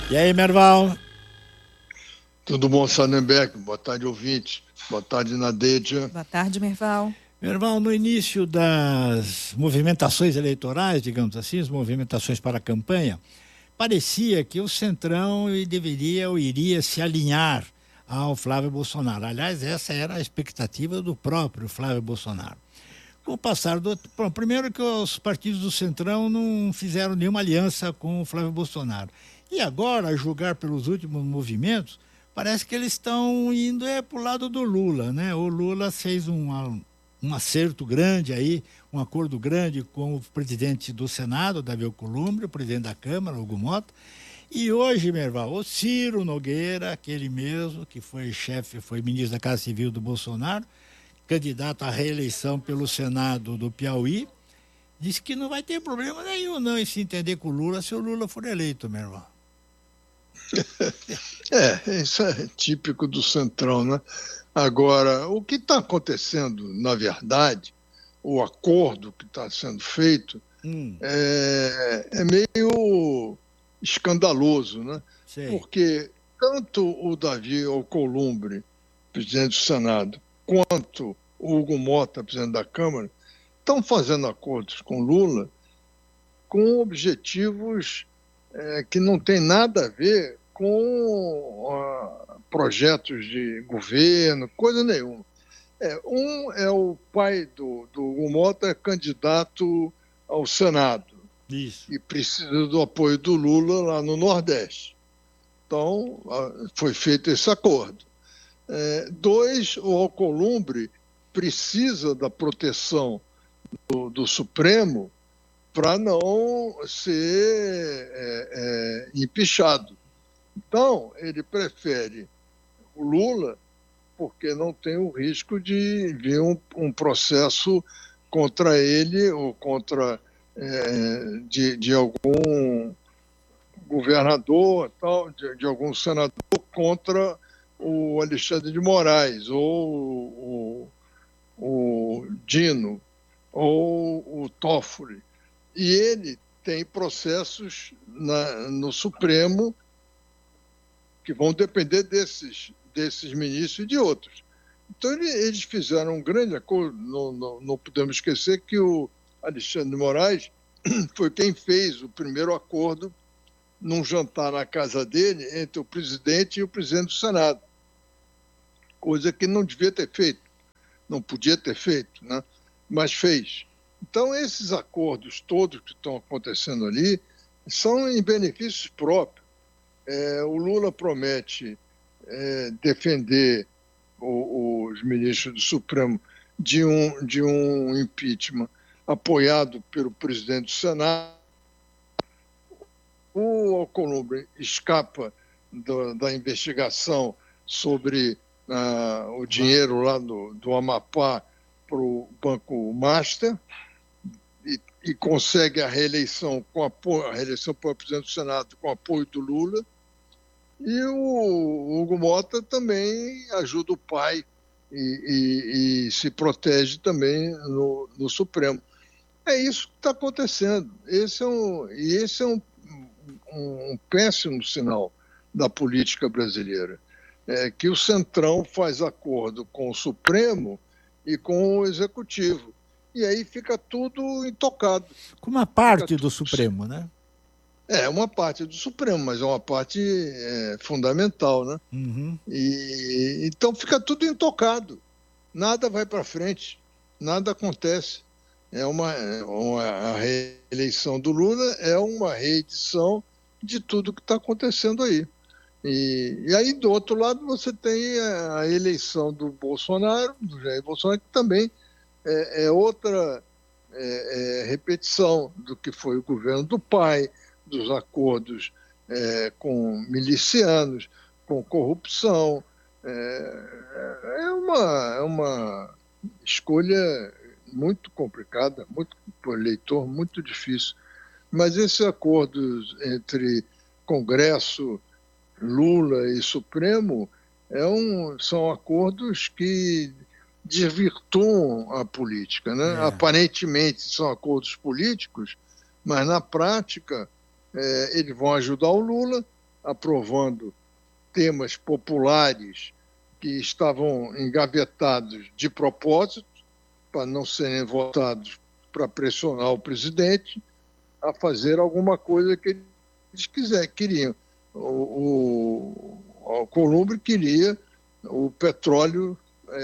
E aí, Merval? Tudo bom, Sannenberg? Boa tarde, ouvinte. Boa tarde, Nadeja. Boa tarde, Merval. Merval, no início das movimentações eleitorais, digamos assim, as movimentações para a campanha, parecia que o Centrão deveria ou iria se alinhar ao Flávio Bolsonaro. Aliás, essa era a expectativa do próprio Flávio Bolsonaro. Com o passar do... Bom, primeiro que os partidos do Centrão não fizeram nenhuma aliança com o Flávio Bolsonaro. E agora, a julgar pelos últimos movimentos, parece que eles estão indo para o lado do Lula, né? O Lula fez um acerto grande aí, um acordo grande com o presidente do Senado, Davi Alcolumbre, o presidente da Câmara, Hugo Motta. E hoje, Merval, o Ciro Nogueira, aquele mesmo que foi ministro da Casa Civil do Bolsonaro, candidato à reeleição pelo Senado do Piauí, disse que não vai ter problema nenhum não em se entender com o Lula se o Lula for eleito, Merval. Isso é típico do Centrão, né? Agora, o que está acontecendo, na verdade, o acordo que está sendo feito é meio escandaloso, né? Sei. Porque tanto o Davi Alcolumbre, presidente do Senado, quanto o Hugo Motta, presidente da Câmara, estão fazendo acordos com Lula com objetivos que não tem nada a ver com projetos de governo, coisa nenhuma. Um é o pai do Hugo Motta, candidato ao Senado. Isso. E precisa do apoio do Lula lá no Nordeste. Então, foi feito esse acordo. Dois, o Alcolumbre precisa da proteção do Supremo para não ser empichado. Então, ele prefere o Lula porque não tem o risco de vir um processo contra ele ou contra de algum governador, tal, de algum senador contra o Alexandre de Moraes, ou o Dino, ou o Toffoli. E ele tem processos no Supremo que vão depender desses ministros e de outros. Então, eles fizeram um grande acordo. Não podemos esquecer que o Alexandre de Moraes foi quem fez o primeiro acordo num jantar na casa dele entre o presidente e o presidente do Senado. Coisa que não devia ter feito, não podia ter feito, né? Mas fez. Então, esses acordos todos que estão acontecendo ali são em benefícios próprios. O Lula promete defender os ministros do Supremo de um impeachment apoiado pelo presidente do Senado. O Alcolumbre escapa da investigação sobre o dinheiro lá do Amapá para o Banco Master e consegue a reeleição para presidente do Senado com apoio do Lula. E o Hugo Motta também ajuda o pai e se protege também no Supremo. É isso que está acontecendo. Esse é um péssimo sinal da política brasileira, que o Centrão faz acordo com o Supremo e com o Executivo. E aí fica tudo intocado. Com uma parte do Supremo, né? Uma parte do Supremo, mas é uma parte fundamental, né? Uhum. Então fica tudo intocado. Nada vai para frente, nada acontece. A reeleição do Lula é uma reedição de tudo que está acontecendo aí. E aí, do outro lado, você tem a eleição do Bolsonaro, do Jair Bolsonaro, que também é outra repetição do que foi o governo do pai, dos acordos com milicianos, com corrupção. É uma escolha muito complicada, para o eleitor, muito difícil. Mas esses acordos entre Congresso, Lula e Supremo são acordos que desvirtuam a política, né? Aparentemente são acordos políticos, mas na prática eles vão ajudar o Lula aprovando temas populares que estavam engavetados de propósito, para não serem votados para pressionar o presidente a fazer alguma coisa que eles queriam. O Alcolumbre queria o petróleo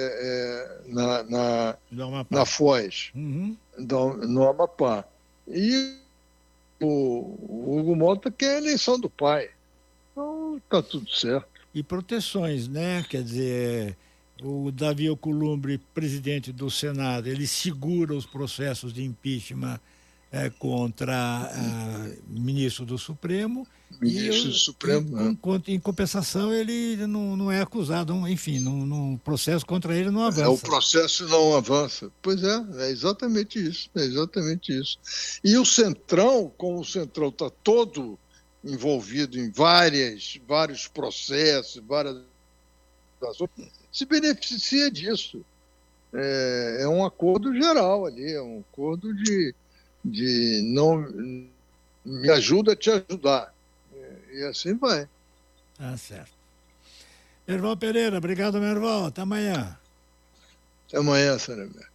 na Foz, no Amapá. E o Hugo Malta quer a eleição do pai. Então, está tudo certo. E proteções, né? Quer dizer, o Davi Alcolumbre, presidente do Senado, ele segura os processos de impeachment contra ministro do Supremo. Ministro do Supremo, em compensação, ele não é acusado, enfim, no processo contra ele não avança. O processo não avança. Pois é exatamente isso. E o Centrão, como o Centrão está todo envolvido em vários processos, várias ações, se beneficia disso. É um acordo geral ali, é um acordo de não me ajuda a te ajudar. E assim vai. Tá certo. Merval Pereira, obrigado, Merval. Até amanhã. Até amanhã, Saramé.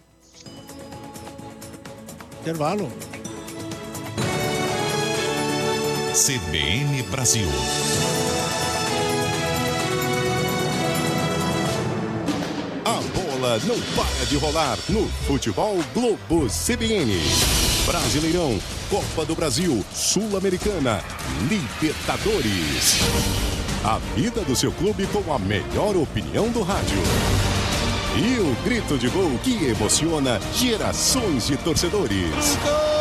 Intervalo. CBN Brasil. A bola não para de rolar no Futebol Globo CBN. Brasileirão, Copa do Brasil, Sul-Americana, Libertadores. A vida do seu clube com a melhor opinião do rádio. E o grito de gol que emociona gerações de torcedores.